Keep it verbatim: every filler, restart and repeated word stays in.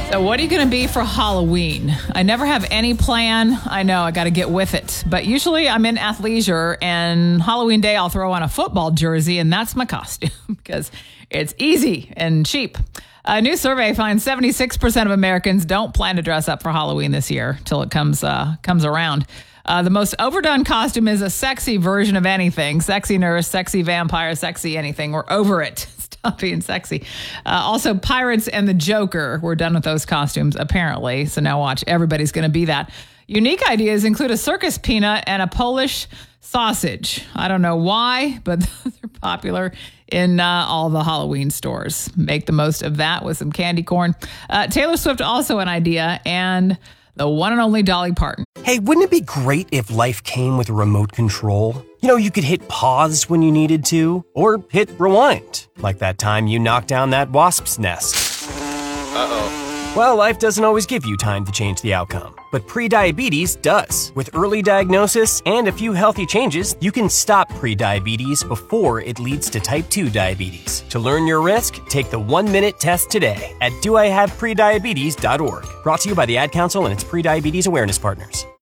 So what are you going to be for Halloween? I never have any plan. I know I got to get with it. But usually I'm in athleisure, and Halloween day I'll throw on a football jersey, and that's my costume because it's easy and cheap. A new survey finds seventy-six percent of Americans don't plan to dress up for Halloween this year till it comes uh, comes around. Uh, the most overdone costume is a sexy version of anything. Sexy nurse, sexy vampire, sexy anything. We're over it. Stop being sexy. Uh, also, Pirates and the Joker. We're done with those costumes, apparently. So now watch. Everybody's going to be that. Unique ideas include a circus peanut and a Polish sausage. I don't know why, but they're popular in uh, all the Halloween stores. Make the most of that with some candy corn. Uh, Taylor Swift also an idea, and the one and only Dolly Parton. Hey, wouldn't it be great if life came with a remote control? You know, you could hit pause when you needed to, or hit rewind, like that time you knocked down that wasp's nest. Uh-oh. Well, life doesn't always give you time to change the outcome, but prediabetes does. With early diagnosis and a few healthy changes, you can stop prediabetes before it leads to type two diabetes. To learn your risk, take the one-minute test today at do I have prediabetes dot org. Brought to you by the Ad Council and its Prediabetes Awareness Partners.